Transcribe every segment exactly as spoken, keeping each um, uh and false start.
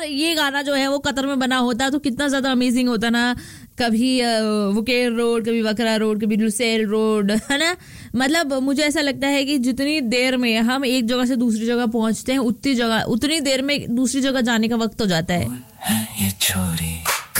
ये गाना जो है वो कतर में बना होता तो कितना ज्यादा अमेजिंग होता ना। कभी वुकेर रोड, कभी वकरा रोड, कभी लुसेल रोड, है ना। मतलब मुझे ऐसा लगता है कि जितनी देर में हम एक जगह से दूसरी जगह पहुंचते हैं उतनी जगह उतनी देर में दूसरी जगह जाने का वक्त हो जाता है। ये छोरी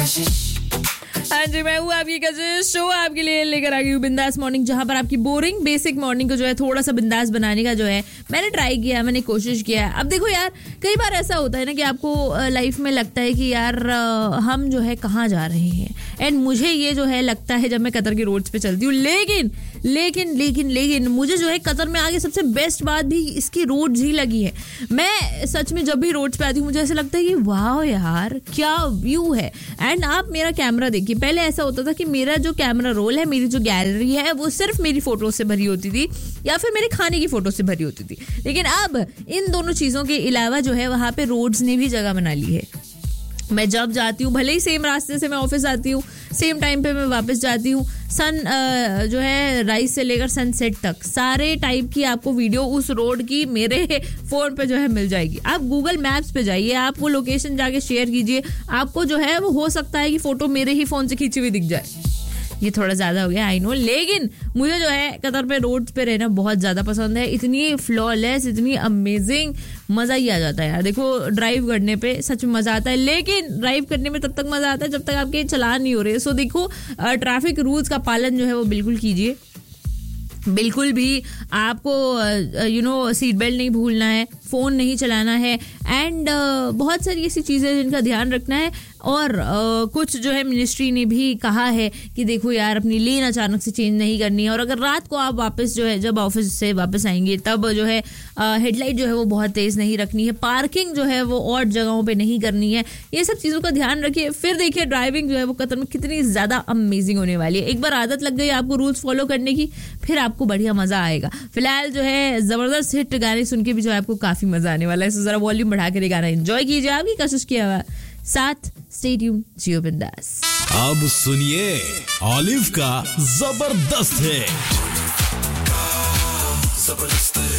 हाँ जी, मैं हूँ आपकी कशिश, शो आपके लिए लेकर आ गई हूँ बिंदास मॉर्निंग, जहां पर आपकी बोरिंग बेसिक मॉर्निंग को जो है थोड़ा सा बिंदास बनाने का जो है मैंने ट्राई किया, मैंने कोशिश किया है। अब देखो यार, कई बार ऐसा होता है ना कि आपको लाइफ में लगता है कि यार हम जो है कहाँ जा रहे हैं, एंड मुझे ये जो है लगता है जब मैं कतर की रोड्स पे चलती हूँ। लेकिन लेकिन लेकिन लेकिन मुझे जो है कतर में आगे सबसे बेस्ट बात भी इसकी रोड्स ही लगी है। मैं सच में जब भी रोड्स पे आती हूँ मुझे ऐसा लगता है कि वाह यार क्या व्यू है। एंड आप मेरा कैमरा देखिए, पहले ऐसा होता था कि मेरा जो कैमरा रोल है, मेरी जो गैलरी है वो सिर्फ मेरी फोटो से भरी होती थी या फिर मेरे खाने की फोटो से भरी होती थी। लेकिन अब इन दोनों चीजों के अलावा जो है वहां पे रोड्स ने भी जगह बना ली है। मैं जब जाती हूँ, भले ही सेम रास्ते से मैं ऑफिस आती हूँ, सेम टाइम पे मैं वापस जाती हूँ, सन जो है राइज से लेकर सनसेट तक सारे टाइप की आपको वीडियो उस रोड की मेरे फोन पे जो है मिल जाएगी। आप गूगल मैप्स पे जाइए, आप वो लोकेशन जाके शेयर कीजिए, आपको जो है वो हो सकता है कि फोटो मेरे ही फोन से खींची हुई दिख जाए। ये थोड़ा ज्यादा हो गया, आई नो, लेकिन मुझे जो है कतर पे रोड्स पे रहना बहुत ज्यादा पसंद है। इतनी फ्लॉलेस, इतनी अमेजिंग, मजा ही आ जाता है यार। देखो ड्राइव करने पे सच में मजा आता है, लेकिन ड्राइव करने में तब तक मजा आता है जब तक आपके चलान नहीं हो रहे। सो देखो, ट्रैफिक रूल्स का पालन जो है वो बिल्कुल कीजिए, बिल्कुल भी आपको यू नो सीट बेल्ट नहीं भूलना है, फोन नहीं चलाना है, एंड uh, बहुत सारी ऐसी चीजें जिनका ध्यान रखना है। और uh, कुछ जो है मिनिस्ट्री ने भी कहा है कि देखो यार अपनी लेन अचानक से चेंज नहीं करनी है, और अगर रात को आप वापस जो है जब ऑफिस से वापस आएंगे तब जो है हेडलाइट uh, जो है वो बहुत तेज नहीं रखनी है, पार्किंग जो है वो और जगहों पे नहीं करनी है। ये सब चीजों का ध्यान रखिए, फिर देखिए ड्राइविंग जो है वो कतर में कितनी ज्यादा अमेजिंग होने वाली है। एक बार आदत लग गई आपको रूल्स फॉलो करने की, फिर आपको बढ़िया मजा आएगा। फिलहाल जो है जबरदस्त हिट गाने सुन के भी जो है आपको काफी मजा आने वाला है। जरा वॉल्यूम बढ़ा के गाना एंजॉय कीजिए, आपकी कोशिश किया साथ स्टे ट्यून्ड, जियो बिंदास। अब सुनिए ऑलिव का जबरदस्त है।